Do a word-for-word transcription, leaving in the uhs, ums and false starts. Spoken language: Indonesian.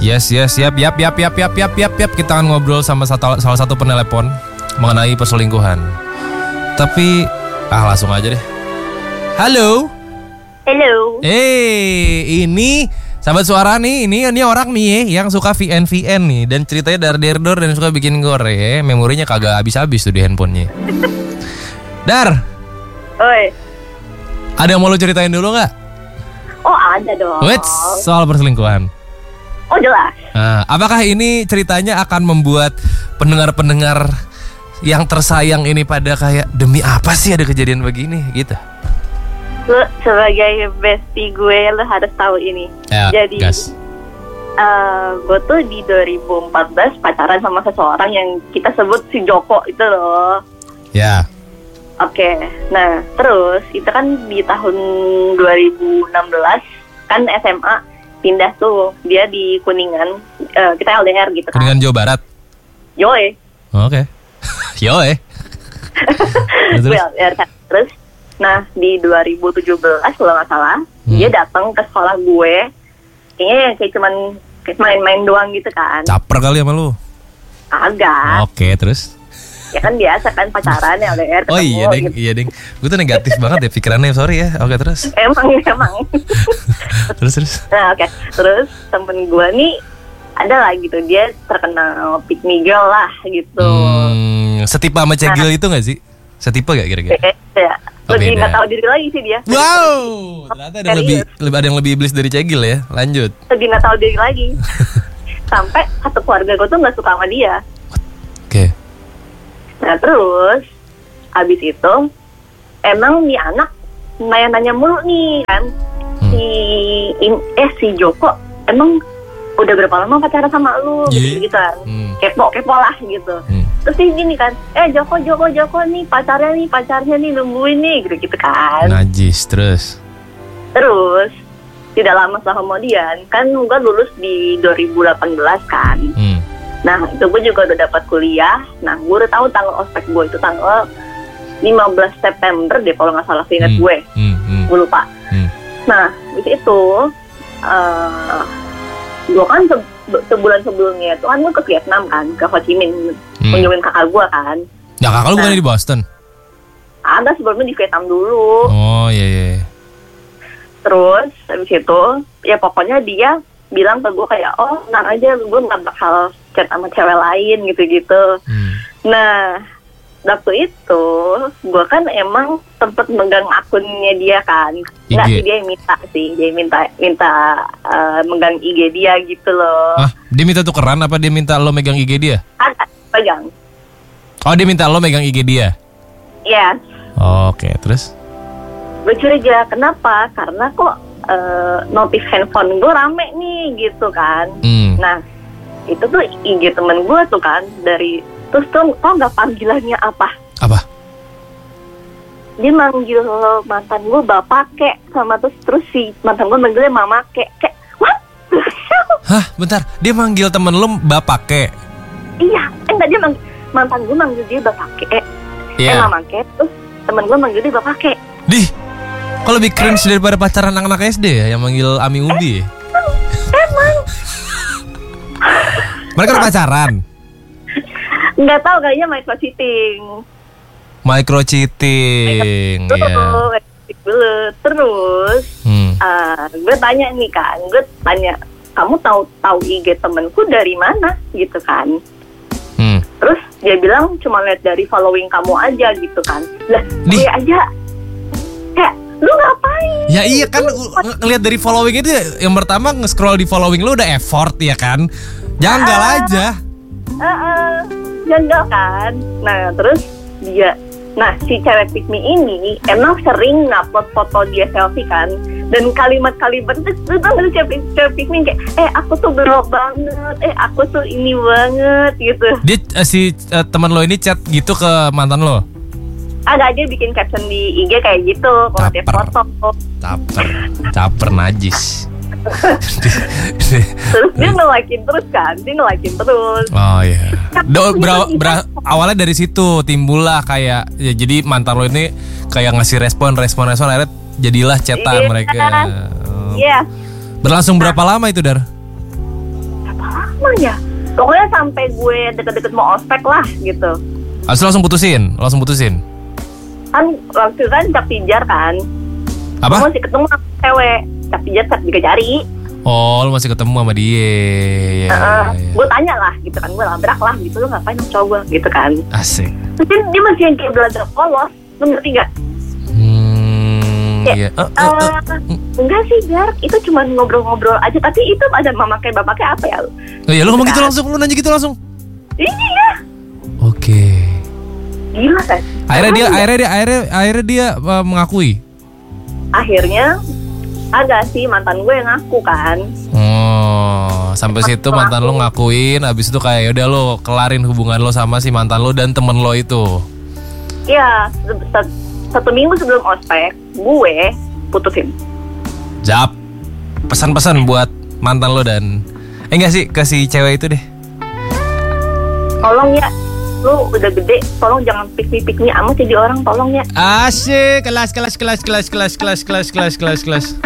Yes, yes, yap, yap, yap, yap, yap, yap, yap, yap. Kita akan ngobrol sama satu, salah satu penelepon mengenai perselingkuhan. Tapi, ah langsung aja deh. Halo. Halo. Eh, ini sahabat suara nih, ini ini orang nih yang suka V N V N nih dan ceritanya dar-der-dor dan suka bikin gore. Memorinya kagak habis-habis tuh di handphonenya. Dar. Oi. Ada yang mau lu ceritain dulu nggak? Oh ada dong. Wait, soal perselingkuhan. Oh jelas. Nah, apakah ini ceritanya akan membuat pendengar-pendengar yang tersayang ini pada kayak demi apa sih ada kejadian begini gitu? Lu sebagai bestie gue lu harus tahu ini. Ya, Jadi gas. Uh, gue tuh di dua ribu empat belas pacaran sama seseorang yang kita sebut si Joko itu loh. Ya. Oke, okay. Nah terus itu kan di tahun dua ribu enam belas kan S M A pindah tuh, dia di Kuningan, uh, kita L D R gitu kan. Kuningan Jawa Barat. Yoe. Oh, Oke. Okay. Yoe. Gue L D R kan. Terus, nah di dua ribu tujuh belas kalau nggak salah, hmm. dia datang ke sekolah gue, kayaknya kayak cuman kayak main-main doang gitu kan. Caper kali sama lu. Agak. Oke, okay, terus. Ya kan biasa kan pacaran ya L D R ketemu. Oh iya deng, gitu. Iya deng. Gue tuh negatif banget ya pikirannya, sorry ya. Oke terus. Emang emang. terus terus. Nah oke, okay. Terus temen gue nih ada lah gitu, dia terkenal pick me girl lah gitu. Hmm, setipe sama Cegil nah. itu nggak sih? Setipe gak kira-kira? Iya. Lebih nggak tahu diri lagi sih dia. Wow. Ternyata ada yang lebih, lebih ada yang lebih iblis dari Cegil ya. Lanjut. Lebih nggak tahu diri lagi. Sampai satu keluarga gue tuh nggak suka sama dia. Oke. Okay. Nah terus abis itu emang nih anak nanya-nanya mulu nih kan hmm. si in, eh si Joko emang udah berapa lama pacaran sama lu yeah. gitu kan hmm. kepo kepo lah gitu hmm. terus dia gini kan eh Joko Joko Joko nih pacarnya nih pacarnya nih nungguin nih gitu gitu kan najis. Terus terus tidak lama setelah kemudian kan gue lulus di dua ribu delapan belas kan hmm. Nah itu gue juga udah dapat kuliah. Nah gue udah tahu tanggal ospek gue itu tanggal lima belas September deh kalau nggak salah seingat hmm. gue hmm. hmm. gue lupa hmm. Nah di situ uh, gue kan se- sebulan sebelumnya itu kan gue ke Vietnam kan, ke Ho Chi Minh hmm. kunjungin kakak gue kan. Ya kakak lu nah, bukan di Boston? Ada sebelumnya di Vietnam dulu. Oh iya iya. Terus habis itu ya pokoknya dia bilang ke gue kayak oh tenang aja gue nggak bakal chat sama cewek lain gitu-gitu. Hmm. Nah waktu itu gue kan emang sempet megang akunnya dia kan, nggak sih dia yang minta sih, dia minta minta uh, megang I G dia gitu loh. Ah dia minta tukeran apa dia minta lo megang I G dia? Ah pegang. Oh dia minta lo megang I G dia? Yes. Oh, Oke okay. Terus? Gue curiga kenapa? Karena kok Uh, notif handphone gue rame nih gitu kan. hmm. Nah itu tuh I G temen gue tuh kan dari terus tuh tau gak panggilannya apa? Apa? Dia manggil mantan gue bapak kek sama terus terus si mantan gue manggilnya mama kek kek what? Hah bentar dia manggil temen lo bapak kek? Iya eh enggak dia manggil, mantan gue manggil dia bapak kek yeah. eh mama kek terus temen gue manggil dia bapak kek. Dih kok lebih cringe daripada pacaran anak-anak S D ya yang manggil Ami Ubi ya? Emang mereka udah pacaran? Nggak tahu kayaknya micro cheating. Micro cheating ya. Terus hmm. uh, gue tanya nih kan, gue tanya kamu tahu tahu I G temenku dari mana gitu kan? Hmm. Terus dia bilang cuma lihat dari following kamu aja gitu kan? Lah gue aja kayak lu ngapain? Ya iya kan ng- ngelihat dari following itu yang pertama nge-scroll di following lu udah effort ya kan. Janggal uh, aja. Uh, uh, janggal kan. Nah terus dia, nah si cewek pick me ini emang sering ngupload foto dia selfie kan. Dan kalimat-kalimat itu tuh tuh cewek cewek pick me kayak eh aku tuh belok banget, eh aku tuh ini banget gitu. Dia uh, si uh, teman lo ini chat gitu ke mantan lo? Ada dia bikin caption di I G kayak gitu kalau dia foto. Caper, caper najis. Terus dia nge-like-in terus kan, dia nge-like-in terus. Oh iya. Do, bra, bra, awalnya dari situ timbullah kayak ya, jadi mantan lo ini kayak ngasih respon, respon, respon akhirnya jadilah chatan yeah. mereka. Iya. Yeah. Berlangsung berapa nah. lama itu Dar? Berapa lama ya. Pokoknya sampai gue deket-deket mau ospek lah gitu. Asal langsung putusin, langsung putusin. Kan waktu itu kan cap pijar kan. Apa? Gue masih ketemu sama cewek, cap pijar cap juga jari. Oh, lu masih ketemu sama dia. Ya, uh, ya. Gue tanya lah gitu kan, gue labrak lah gitu, lu ngapain sama cowok gue gitu kan. Asik. Terus dia masih yang kayak belajar polos, lu ngerti gak? Hmm, ya, iya. Uh, uh, uh. Uh, enggak sih, Jar, itu cuma ngobrol-ngobrol aja, tapi itu ada memakai bapaknya apa ya? Oh iya, lu ngomong gitu langsung, lu nanya gitu langsung. Iya. Oke. Okay. Gila kan? Akhirnya dia, akhirnya dia, akhirnya, akhirnya dia uh, mengakui. Akhirnya ada sih mantan gue yang ngaku kan. Oh, sampai situ mantan lo ngakuin, abis itu kayak yaudah lo kelarin hubungan lo sama si mantan lo dan temen lo itu. Iya, satu minggu sebelum ospek, gue putusin. Jap, pesan-pesan buat mantan lo dan eh enggak sih ke si cewek itu deh. Tolong ya, lu udah gede, tolong jangan pick-me-pick-me amat jadi orang, tolong ya. Asik, kelas kelas kelas kelas kelas kelas kelas kelas kelas kelas.